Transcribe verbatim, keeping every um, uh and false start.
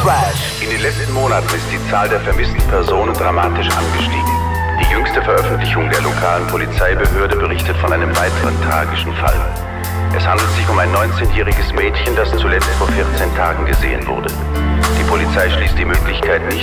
Trash. In den letzten Monaten ist die Zahl der vermissten Personen dramatisch angestiegen. Die jüngste Veröffentlichung der lokalen Polizeibehörde berichtet von einem weiteren tragischen Fall. Es handelt sich um ein neunzehnjähriges Mädchen, das zuletzt vor vierzehn Tagen gesehen wurde. Die Polizei schließt die Möglichkeit nicht